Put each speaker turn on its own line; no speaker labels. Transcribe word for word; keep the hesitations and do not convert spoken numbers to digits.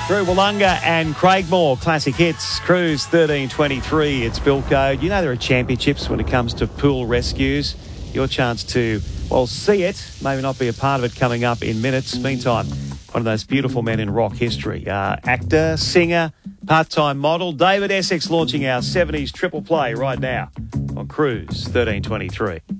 Drew Wollonga and Craigmore, classic hits. Cruise thirteen twenty-three, it's Bill Code. You know there are championships when it comes to pool rescues. Your chance to, well, see it, maybe not be a part of it coming up in minutes. Meantime, one of those beautiful men in rock history. Uh, actor, singer, part-time model, David Essex launching our seventies triple play right now on Cruise thirteen twenty-three.